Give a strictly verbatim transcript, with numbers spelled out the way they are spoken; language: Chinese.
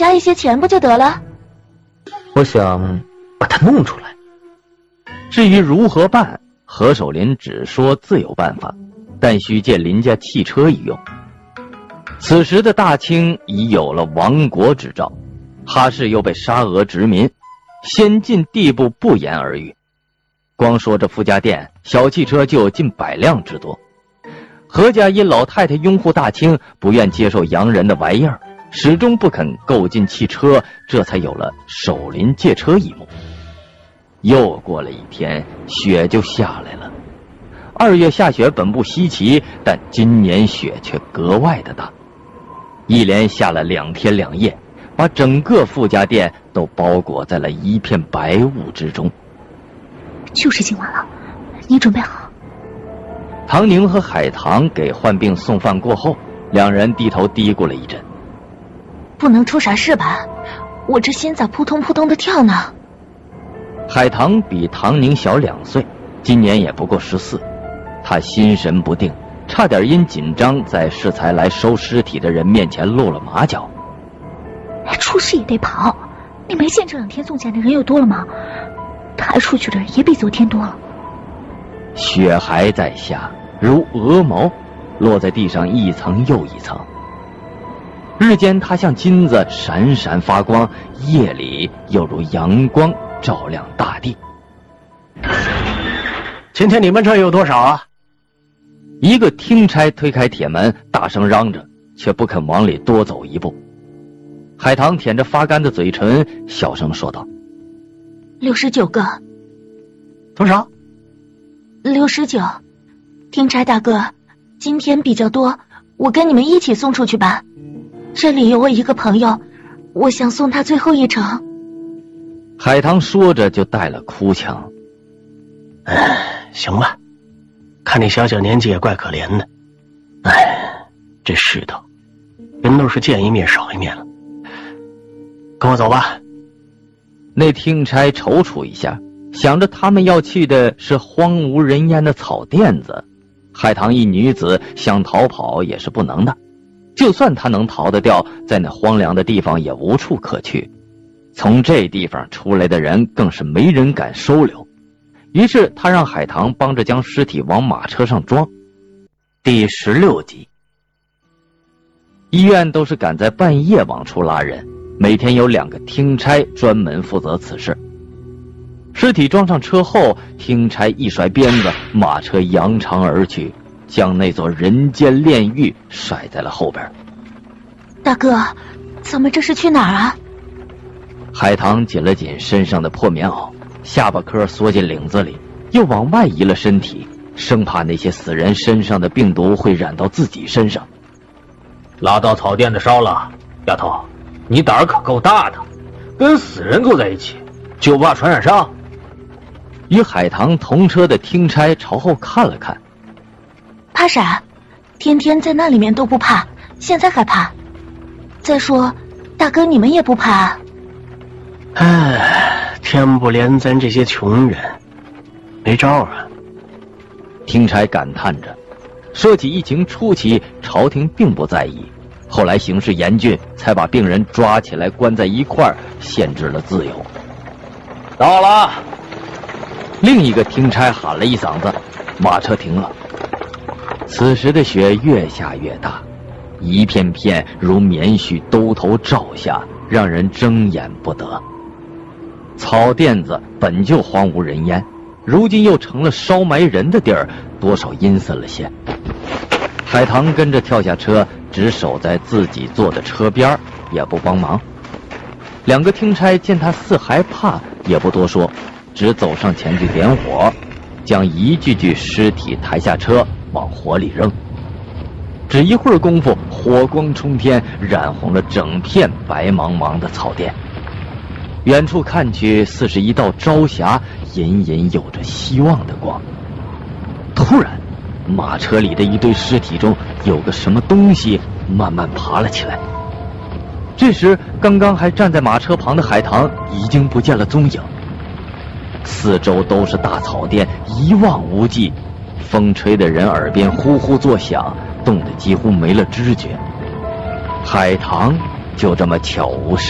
加一些钱不就得了？ 我想把它弄出来。 至于如何办，何守林只说自有办法，但需借林家汽车一用。此时的大清已有了亡国之兆，哈市又被沙俄殖民，先进地步不言而喻。光说这傅家店，小汽车就有近百辆之多。何家因老太太拥护大清，不愿接受洋人的玩意儿，始终不肯购进汽车，这才有了守林借车一幕。又过了一天，雪就下来了。二月下雪本不稀奇，但今年雪却格外的大，一连下了两天两夜，把整个傅家店都包裹在了一片白雾之中。 就是今晚了，你准备好。 唐宁和海棠给患病送饭过后，两人低头嘀咕了一阵。 不能出啥事吧？我这心咋扑通扑通的跳呢？ 海棠比唐宁小两岁，今年也不过十四，她心神不定，差点因紧张在适才来收尸体的人面前露了马脚。 出事也得跑，你没见这两天送钱的人又多了吗？抬出去的人也比昨天多了。 雪还在下，如鹅毛，落在地上一层又一层。日间它像金子闪闪发光，夜里又如阳光照亮大地。 今天你们这有多少啊？ 一个听差推开铁门，大声嚷着，却不肯往里多走一步。海棠舔着发干的嘴唇，小声说道： 六十九个。 多少？ 六十九。听差大哥，今天比较多，我跟你们一起送出去吧。这里有我一个朋友，我想送他最后一程。 海棠说着就带了哭腔。 哎，行吧，看你小小年纪也怪可怜的。哎，这世道，人都是见一面少一面了。跟我走吧。 那听差踌躇一下，想着他们要去的是荒无人烟的草甸子，海棠一女子想逃跑也是不能的，就算她能逃得掉，在那荒凉的地方也无处可去，从这地方出来的人更是没人敢收留。于是他让海棠帮着将尸体往马车上装。第十六集。医院都是赶在半夜往出拉人，每天有两个听差专门负责此事。尸体装上车后，听差一甩鞭子，马车扬长而去，将那座人间炼狱甩在了后边。 大哥，咱们这是去哪儿啊？ 海棠紧了紧身上的破棉袄，下巴颏缩进领子里，又往外移了身体，生怕那些死人身上的病毒会染到自己身上。 拉到草甸子烧了，丫头，你胆儿可够大的，跟死人坐在一起，就怕传染上。 与海棠同车的听差朝后看了看。 怕啥？天天在那里面都不怕，现在还怕？再说，大哥你们也不怕？ 唉，天不怜咱这些穷人，没招啊。 听差感叹着，说起疫情初期，朝廷并不在意，后来形势严峻，才把病人抓起来关在一块儿，限制了自由。 到了！ 另一个听差喊了一嗓子，马车停了。此时的雪越下越大，一片片如棉絮兜头照下，让人睁眼不得。草甸子本就荒无人烟，如今又成了烧埋人的地儿，多少阴森了些。海棠跟着跳下车，只守在自己坐的车边，也不帮忙。两个听差见他似害怕，也不多说，只走上前去点火，将一具具尸体抬下车往火里扔。只一会儿功夫，火光冲天，染红了整片白茫茫的草甸。远处看去，似是一道朝霞，隐隐有着希望的光。突然，马车里的一堆尸体中有个什么东西慢慢爬了起来。这时，刚刚还站在马车旁的海棠已经不见了踪影。四周都是大草甸，一望无际，风吹得人耳边呼呼作响，冻得几乎没了知觉。海棠就这么悄无